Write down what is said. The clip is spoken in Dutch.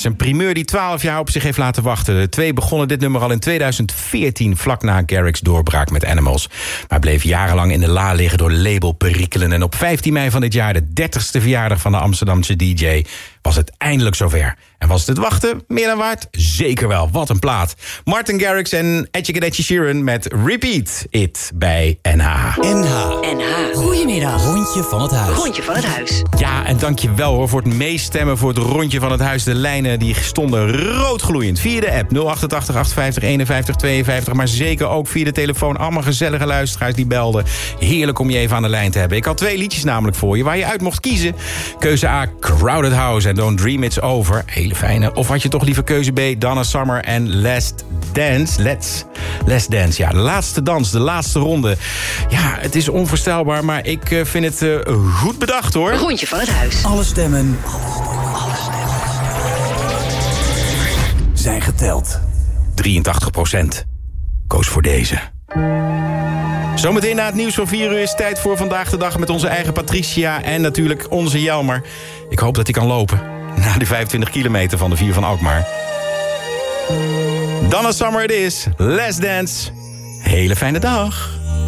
Een primeur die 12 jaar op zich heeft laten wachten. De twee begonnen dit nummer al in 2014... vlak na Garrix doorbraak met Animals. Maar bleef jarenlang in de la liggen door labelperikelen. En op 15 mei van dit jaar, de 30ste verjaardag van de Amsterdamse DJ... was het eindelijk zover. En was het wachten meer dan waard? Zeker wel, wat een plaat. Martin Garrix en Ed Sheeran met Repeat It bij NH. NH. Goedemiddag. Rondje van het huis. Rondje van het huis. Ja, en dankjewel hoor voor het meestemmen voor het rondje van het huis. De lijnen die stonden roodgloeiend via de app 088 850 51 52. Maar zeker ook via de telefoon. Allemaal gezellige luisteraars die belden. Heerlijk om je even aan de lijn te hebben. Ik had 2 liedjes namelijk voor je waar je uit mocht kiezen. Keuze A, Crowded House en Don't Dream It's Over. Hele fijne. Of had je toch liever keuze B, Donna Summer en Last Dance. Let's Dance. Ja, de laatste dans, de laatste ronde. Ja, het is onvoorstelbaar, maar ik vind het goed bedacht hoor. Rondje van het huis. Alle stemmen zijn geteld. 83% koos voor deze. Zometeen na het nieuws van 4 uur is tijd voor Vandaag de Dag... met onze eigen Patricia en natuurlijk onze Jelmer. Ik hoop dat hij kan lopen. Na de 25 kilometer van de 4 van Alkmaar. Donna Summer het is. Let's Dance. Hele fijne dag.